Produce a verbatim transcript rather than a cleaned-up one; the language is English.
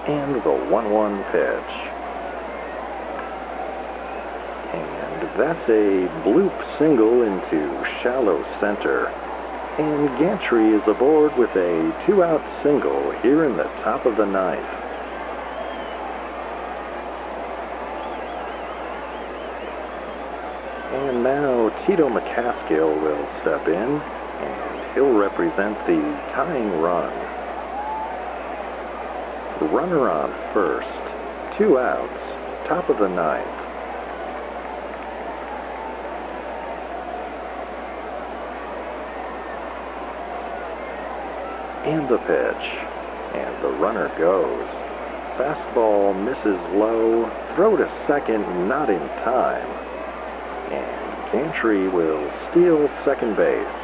And the one one pitch. And that's a bloop single into shallow center. And Gantry is aboard with a two-out single here in the top of the ninth. And now Tito McCaskill will step in, and he'll represent the tying run. Runner on first, two outs, top of the ninth. And the pitch, and the runner goes. Fastball misses low, throw to second, not in time. And Gantry will steal second base.